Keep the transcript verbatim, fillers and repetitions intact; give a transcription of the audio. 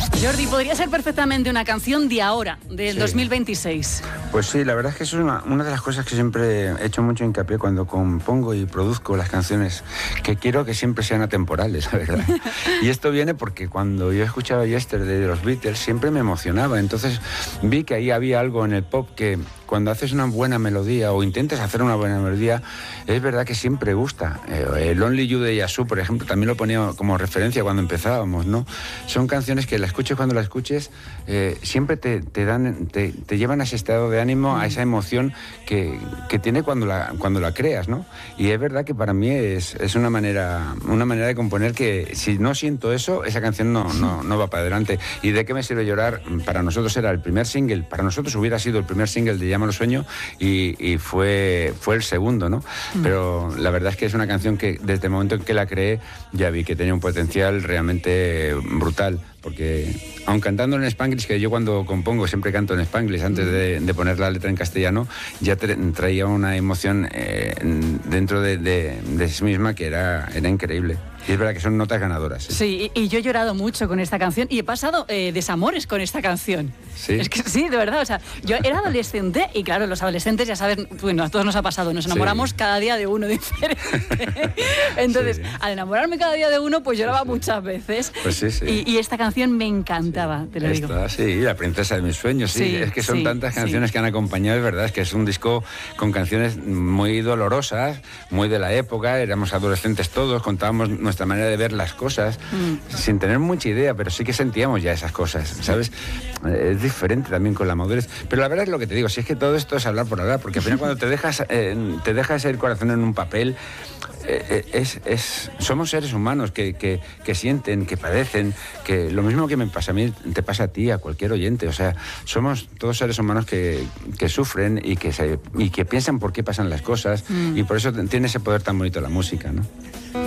Jordi, podría ser perfectamente una canción de ahora, del Sí. dos mil veintiséis. Pues sí, la verdad es que eso es una, una de las cosas que siempre he hecho mucho hincapié cuando compongo y produzco las canciones, que quiero que siempre sean atemporales, la verdad. Y esto viene porque cuando yo escuchaba Yesterday de los Beatles siempre me emocionaba, entonces vi que ahí había algo en el pop que cuando haces una buena melodía o intentas hacer una buena melodía, es verdad que siempre gusta. Eh, el Only You de Yasu, por ejemplo, también lo ponía como referencia cuando empezábamos, ¿no? Son canciones que la escuches cuando la escuches, eh, siempre te, te dan, te, te llevan a ese estado de ánimo, a esa emoción que, que tiene cuando la, cuando la creas, ¿no? Y es verdad que para mí es, es una manera, una manera de componer que si no siento eso, esa canción no, no, no va para adelante. ¿Y de qué me sirve llorar? Para nosotros era el primer single, para nosotros hubiera sido el primer single de Llámalo Sueño y, y fue, fue el segundo, ¿no? Mm. Pero la verdad es que es una canción que desde el momento en que la creé ya vi que tenía un potencial realmente brutal. Porque, aun cantando en Spanglish, que yo cuando compongo siempre canto en Spanglish antes de, de poner la letra en castellano, ya tra- traía una emoción eh, dentro de, de, de sí misma que era, era increíble. Y es verdad que son notas ganadoras. Sí, sí y, y yo he llorado mucho con esta canción y he pasado eh, desamores con esta canción. Sí. Es que sí, de verdad. O sea, yo era adolescente y claro, los adolescentes ya saben, bueno, a todos nos ha pasado, nos enamoramos sí. cada día de uno diferente. Entonces, sí. al enamorarme cada día de uno, pues lloraba sí. muchas veces. Pues sí, sí. Y, y esta canción me encantaba, sí. te lo digo. Esta, sí, La princesa de mis sueños, sí. sí es que son sí, tantas canciones sí. que han acompañado, es verdad, es que es un disco con canciones muy dolorosas, muy de la época, éramos adolescentes todos, contábamos nuestra manera de ver las cosas, mm. sin tener mucha idea, pero sí que sentíamos ya esas cosas, ¿sabes? Es diferente también con la madurez. Pero la verdad es lo que te digo, si es que todo esto es hablar por hablar, porque al final cuando te dejas, eh, te dejas el corazón en un papel, eh, es, es, somos seres humanos que, que, que sienten, que padecen, que lo mismo que me pasa a mí, te pasa a ti, a cualquier oyente. O sea, somos todos seres humanos que, que sufren y que, se, y que piensan por qué pasan las cosas, mm. y por eso tiene ese poder tan bonito la música, ¿no?